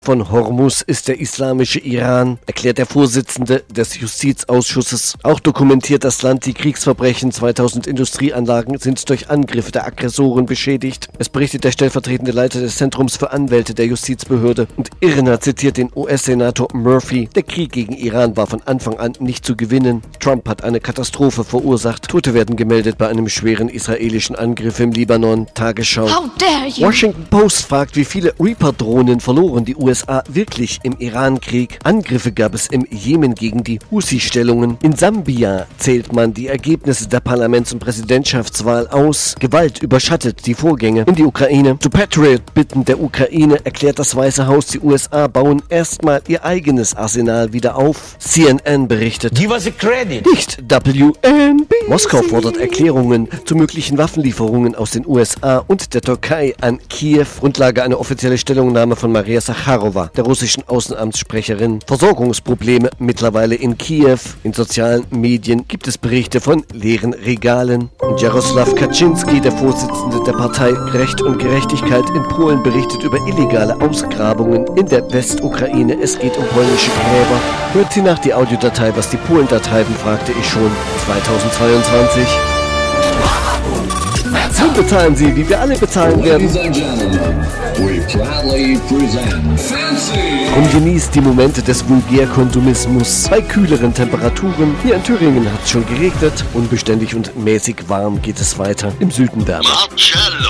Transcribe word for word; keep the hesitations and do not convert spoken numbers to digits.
von Hormuz ist der islamische Iran, erklärt der Vorsitzende des Justizausschusses. Auch dokumentiert das Land die Kriegsverbrechen. zweitausend Industrieanlagen sind durch Angriffe der Aggressoren beschädigt. Es berichtet der stellvertretende Leiter des Zentrums für Anwälte der Justizbehörde. Und Irna zitiert den U S-Senator Murphy. Der Krieg gegen Iran war von Anfang an nicht zu gewinnen. Trump hat eine Katastrophe verursacht. Tote werden gemeldet bei einem schweren israelischen Angriff im Libanon. Tagesschau. How dare you? Washington Post fragt, wie viele Reaper-Drohnen verloren die U S A wirklich im Iran-Krieg. Angriffe gab es im Jemen gegen die Houthi-Stellungen. In Sambia zählt man die Ergebnisse der Parlaments- und Präsidentschaftswahl aus. Gewalt überschattet die Vorgänge in die Ukraine. Zu Patriot-Bitten der Ukraine erklärt das Weiße Haus, die U S A bauen erstmal ihr eigenes Arsenal wieder auf. C N N berichtet. Give us a credit. Nicht W N B C. Moskau fordert Erklärungen zu möglichen Waffenlieferungen aus den U S A und der Türkei an Kiew. Grundlage eine offizielle Stellungnahme von Maria Sacharowa, der russischen Außenamtssprecherin. Versorgungsprobleme mittlerweile in Kiew. In sozialen Medien gibt es Berichte von leeren Regalen. Und Jaroslaw Kaczynski, der Vorsitzende der Partei Recht und Gerechtigkeit in Polen, berichtet über illegale Ausgrabungen in der Westukraine. Es geht um polnische Gräber. Hört sie nach die Audiodatei, was die Polen da treiben, fragte ich schon. zweitausendzweiundzwanzig. Nun bezahlen Sie, wie wir alle bezahlen werden. Drum genießt die Momente des Vulgärkonsumismus bei kühleren Temperaturen. Hier in Thüringen hat es schon geregnet. Unbeständig und mäßig warm geht es weiter. Im Süden wärmer. Marcello.